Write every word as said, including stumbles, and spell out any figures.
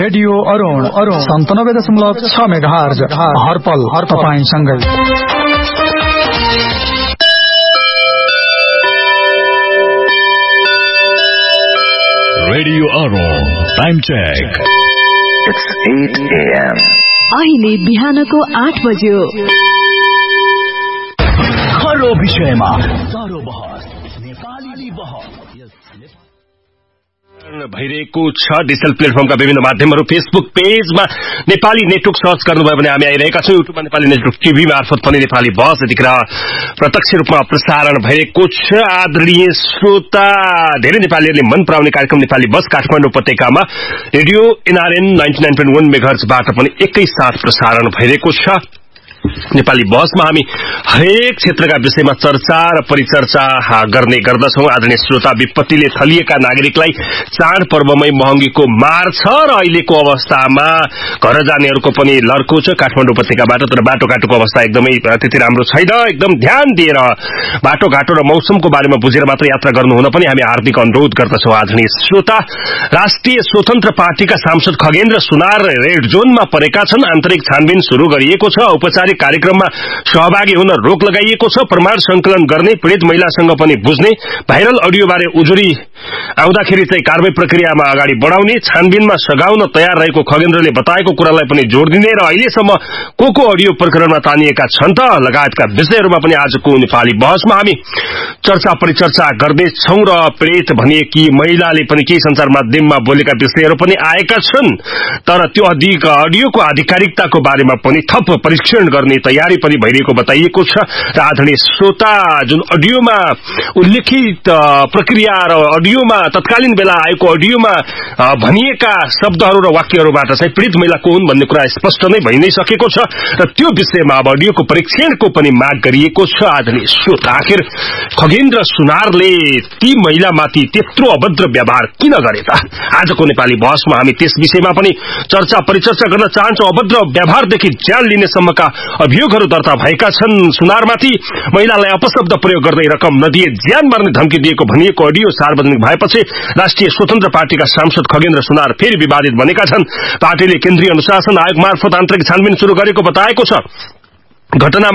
Radio Arun Arun सन्तानब्बे दशमलव छ megahertz हरपल her तपाईंसँगै। Radio Arun time check It's eight a m अहिले बिहानको आठ बज्यो। खरो विषयमा सारो बहस नेपाली बहस भइरहेको छ। डिजिटल प्लेटफर्मका विभिन्न माध्यमहरू फेसबुक पेजमा नेपाली नेटवर्क सर्च गर्नुभयो भने हामी आइरहेका छौं। युट्युबमा नेपाली नेटवर्क टिभी मार्फत पनि नेपाली बहस यतिखेर प्रत्यक्ष रूपमा प्रसारण भइरहेको छ। आदरणीय श्रोता, धेरै नेपालीहरूले मन पराउने कार्यक्रम नेपाली बस काठमाडौँ उपत्यकामा radio NRN ninety nine point वन मेगाहर्जबाट पनि एकैसाथ प्रसारण भइरहेको छ। नेपाली बहसमा हामी हरेक क्षेत्रका विषयमा चर्चा र परिचर्चा गर्ने गर्दछौं। आदरणीय श्रोता, विपत्तिले थलिएका नागरिकलाई चाड पर्वमै महँगीको मार छ र अहिलेको अवस्थामा घर जानेहरूको पनि लर्को छ काठमाडौँ उपत्यकाबाट। तर बाटोघाटोको अवस्था एकदमै त्यति राम्रो छैन। एकदम ध्यान दिएर बाटोघाटो र मौसमको बारेमा बुझेर मात्र यात्रा गर्नुहुन पनि हामी हार्दिक अनुरोध गर्दछौं। आदरणीय श्रोता, राष्ट्रिय स्वतन्त्र पार्टीका सांसद खगेन्द्र सुनार रेड जोनमा परेका छन्। आन्तरिक छानबिन शुरू गरिएको छ। औपचारिक कार्यक्रममा सहभागी हुन रोक लगाइएको छ। प्रमाण संकलन गर्ने, पीड़ित महिलासँग पनि बुझ्ने, भाइरल अडियोबारे उजुरी आउँदाखेरि चाहिँ कारबाही प्रक्रियामा अगाडि बढाउने, छानबिनमा सघाउन तयार रहेको खगेन्द्रले बताएको कुरालाई पनि जोड़ दिने र अहिलेसम्म को को अडियो प्रकरणमा तानिएका छन् त लगायतका विषयहरूमा पनि आजको नेपाली बहसमा हामी चर्चा परिचर्चा गर्दैछौं। र पीड़ित भनिएकी महिलाले पनि केही संचार माध्यममा बोलेका विषयहरू पनि आएका छन्। तर त्यो अधिक अडियोको आधिकारिकताको बारेमा पनि थप परीक्षण गर्ने तयारी पनि भइरहेको बताइएको छ। र आदरणीय श्रोता, जुन अडियोमा उल्लेखित प्रक्रिया र अडियोमा तत्कालीन बेला आएको अडियोमा भनिएका शब्दहरू र वाक्यहरूबाट चाहिँ पीड़ित महिला को हुन् भन्ने कुरा स्पष्ट नै भइ नै सकेको छ। र त्यो विषयमा अब अडियोको परीक्षणको पनि माग गरिएको छ। आदरणीय श्रोता, आखिर खगेन्द्र सुनारले ती महिलामाथि त्यत्रो अभद्र व्यवहार किन गरे त? आजको नेपाली बहसमा हामी त्यस विषयमा पनि चर्चा परिचर्चा गर्न चाहन्छौं। अभद्र व्यवहारदेखि ज्यान लिने सम्मका अभियोगहरू दर्ता भएका छन्। सुनारमाथि महिलालाई अपशब्द प्रयोग गर्दै रकम नदिए ज्यान मर्ने धम्की दिएको भनिएको अडियो सार्वजनिक भएपछि राष्ट्रिय स्वतन्त्र पार्टीका सांसद खगेन्द्र सुनार फेरि विवादित बनेका छन्। पार्टीले केन्द्रीय अनुशासन आयोग मार्फत आन्तरिक छानबिन शुरू गरेको बताएको छ। घटना